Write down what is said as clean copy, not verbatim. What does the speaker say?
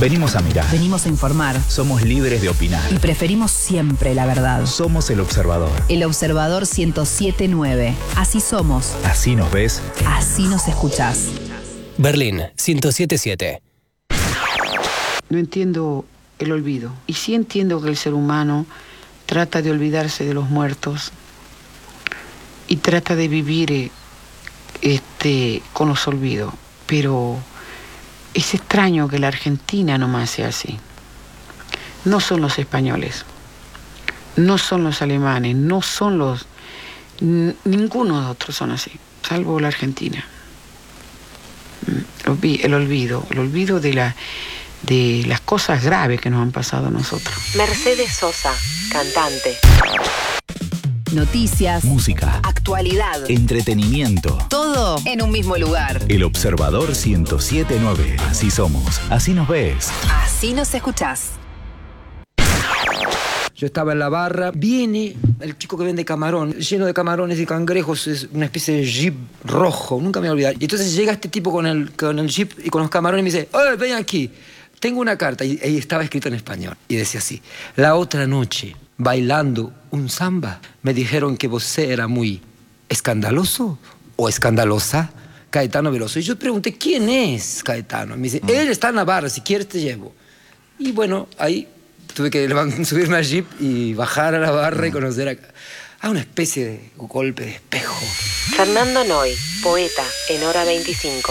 Venimos a mirar. Venimos a informar. Somos libres de opinar. Y preferimos siempre la verdad. Somos El Observador. El Observador 107.9. Así somos. Así nos ves. Así nos escuchás. Berlín 107.7. No entiendo el olvido. Y sí entiendo que el ser humano trata de olvidarse de los muertos y trata de vivir con los olvidos. Pero es extraño que la Argentina nomás sea así. No son los españoles, no son los alemanes, no son los... Ninguno de otros son así, salvo la Argentina. El olvido de las cosas graves que nos han pasado a nosotros. Mercedes Sosa, cantante. Noticias, música, actualidad, entretenimiento. todo en un mismo lugar. El Observador 107.9. Así somos. Así nos ves. Así nos escuchás. Yo estaba en la barra, viene el chico que vende camarón, lleno de camarones y cangrejos, es una especie de jeep rojo, nunca me voy a olvidar. Y entonces llega este tipo con el jeep y con los camarones y me dice, ¡oye, ven aquí! Tengo una carta, y estaba escrito en español, y decía así: la otra noche, bailando un samba, me dijeron que vos era muy escandaloso o escandalosa, Caetano Veloso. Y yo pregunté, ¿quién es Caetano? Y me dice, él está en la barra, si quieres te llevo. Y bueno, ahí tuve que subirme al jeep y bajar a la barra y conocer a una especie de golpe de espejo. Fernando Noy, poeta en Hora 25.